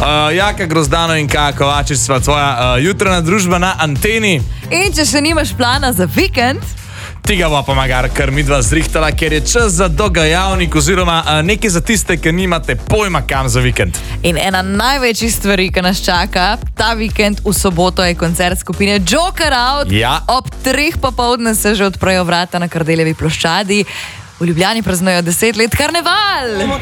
Jaka Grozdano in Kaja Kovačič sva tvoja jutranja družba na Anteni. In če še nimaš plana za vikend, Tega bo pa magar kar midva zrihtala, ker je čas za dogajavnik oziroma nekaj za tiste, ki nimate pojma kam za vikend. in ena največjih stvari, ki nas čaka, ta vikend v soboto je koncert skupine Joker Out. Ja. Ob 3 popoldne se že odprejo vrata na Kardeljevi ploščadi. V Ljubljani praznujejo 10 let karneval.